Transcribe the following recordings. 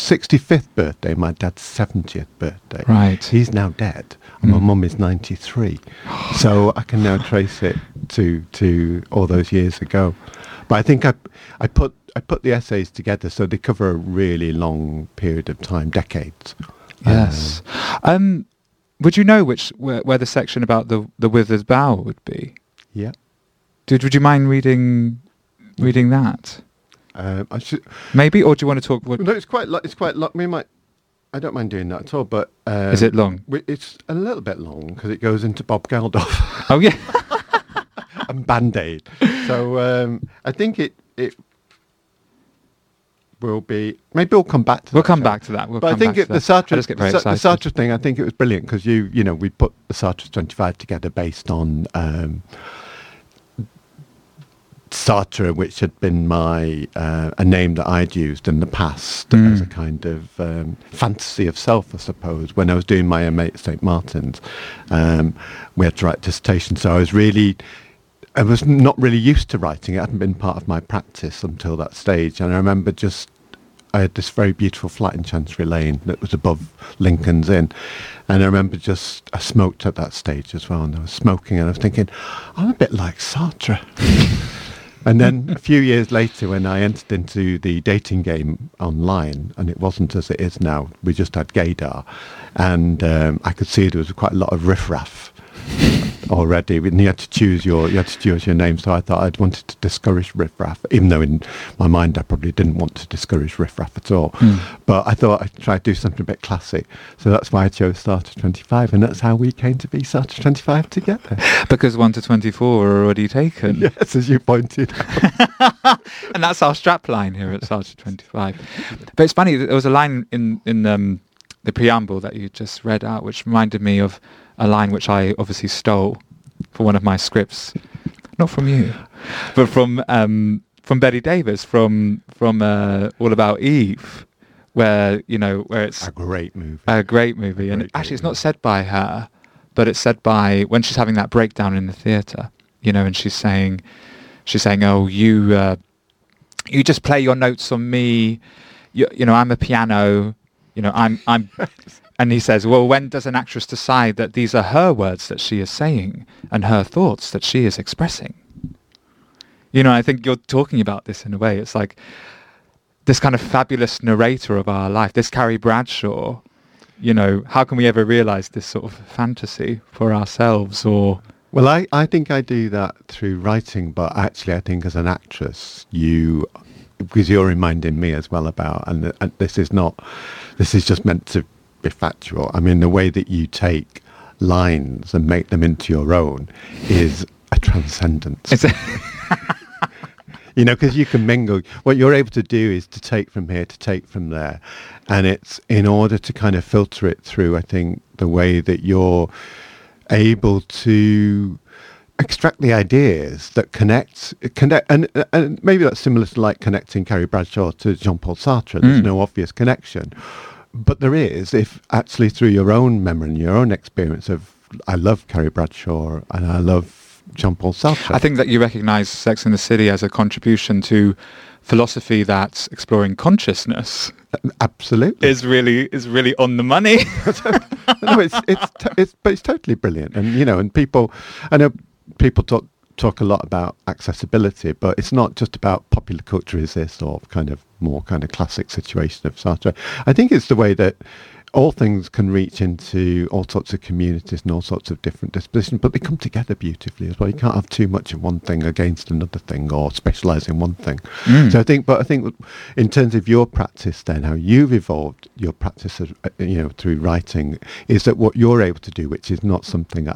65th birthday, my dad's 70th birthday. Right. He's now dead. And my mum is 93. So I can now trace it to all those years ago. But I think I put the essays together so they cover a really long period of time, decades. Yes. Would you know where the section about the withered bough would be? Yeah. Would you mind reading that? I should maybe, or do you want to talk? No, it's quite long. I don't mind doing that at all. But is it long? It's a little bit long because it goes into Bob Geldof. Oh yeah. And Band-Aid. So I think it will be. Maybe we'll come back to that. We'll come back to that. But I think the Sartre thing, I think it was brilliant because we put the Sartre 25 together based on Sartre, which had been a name that I'd used in the past as a kind of fantasy of self, I suppose. When I was doing my MA at St. Martin's, we had to write a dissertation, so I was not really used to writing. It hadn't been part of my practice until that stage. And I remember I had this very beautiful flat in Chancery Lane that was above Lincoln's Inn. And I remember I smoked at that stage as well. And I was smoking and I was thinking, I'm a bit like Sartre. And then a few years later, when I entered into the dating game online, and it wasn't as it is now, we just had Gaydar. And I could see there was quite a lot of riffraff already, and you had to choose your name. So I thought I'd wanted to discourage riffraff, even though in my mind I probably didn't want to discourage riffraff at all. But I thought I'd try to do something a bit classy. So that's why I chose Sartre 25, and that's how we came to be Sartre 25 together. Because 1 to 24 are already taken. Yes, as you pointed out. And that's our strapline here at Sartre 25. But it's funny, there was a line in the preamble that you just read out, which reminded me of a line which I obviously stole for one of my scripts, not from you, but from Bette Davis, from All About Eve, where it's a great movie. And actually, it's not said by her, but it's said by when she's having that breakdown in the theatre, and she's saying, "Oh, you just play your notes on me. I'm a piano. I'm." And he says, well, when does an actress decide that these are her words that she is saying and her thoughts that she is expressing? I think you're talking about this in a way. It's like this kind of fabulous narrator of our life, this Carrie Bradshaw. How can we ever realize this sort of fantasy for ourselves? Or well, I think I do that through writing, but actually I think as an actress, because you're reminding me as well about, and this is just meant to be factual. I mean, the way that you take lines and make them into your own is a transcendence. Because you can mingle. What you're able to do is to take from here, to take from there. And it's in order to kind of filter it through, I think, the way that you're able to extract the ideas that connect, and maybe that's similar to like connecting Carrie Bradshaw to Jean-Paul Sartre. There's no obvious connection. But there is, if actually through your own memory and your own experience of, I love Carrie Bradshaw and I love Jean-Paul Sartre. I think that you recognise Sex and the City as a contribution to philosophy that's exploring consciousness. Absolutely, is really on the money. No, it's totally brilliant, and people, I know people talk a lot about accessibility, but it's not just about popular culture is this or more classic situation of Sartre. I think it's the way that all things can reach into all sorts of communities and all sorts of different dispositions, but they come together beautifully as well. You can't have too much of one thing against another thing or specialise in one thing. So I think in terms of your practice then, how you've evolved your practice through writing, is that what you're able to do, which is not something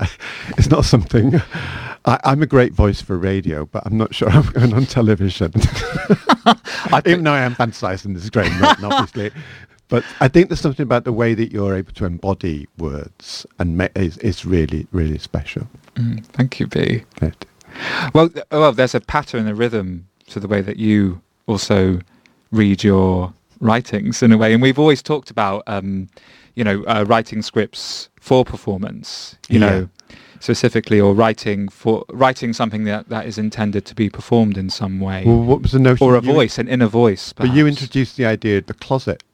I'm a great voice for radio, but I'm not sure I'm going on television. Even though I am fantasising this great, not obviously. But I think there's something about the way that you're able to embody words and is really, really special. Thank you, B. Well, there's a pattern, a rhythm to the way that you also read your writings in a way. And we've always talked about, writing scripts for performance, you know, specifically, or writing something that is intended to be performed in some way. Well, what was the notion? Or an inner voice, perhaps. But you introduced the idea of the closet